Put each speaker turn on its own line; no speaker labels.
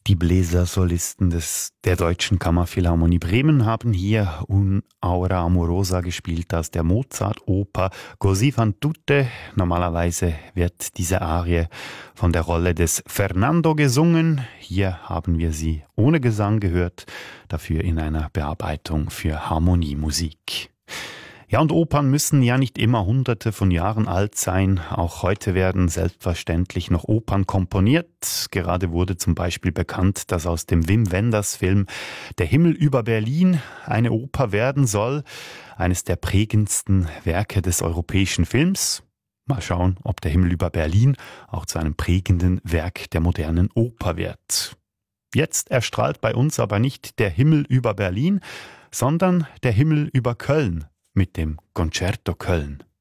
Die Bläsersolisten der Deutschen Kammerphilharmonie Bremen haben hier Un Aura Amorosa gespielt aus der Mozart-Oper Così fan tutte. Normalerweise wird diese Arie von der Rolle des Fernando gesungen. Hier haben wir sie ohne Gesang gehört, dafür in einer Bearbeitung für Harmoniemusik. Ja, und Opern müssen ja nicht immer Hunderte von Jahren alt sein. Auch heute werden selbstverständlich noch Opern komponiert. Gerade wurde zum Beispiel bekannt, dass aus dem Wim Wenders Film Der Himmel über Berlin eine Oper werden soll. Eines der prägendsten Werke des europäischen Films. Mal schauen, ob Der Himmel über Berlin auch zu einem prägenden Werk der modernen Oper wird. Jetzt erstrahlt bei uns aber nicht der Himmel über Berlin, sondern der Himmel über Köln mit dem Concerto Köln.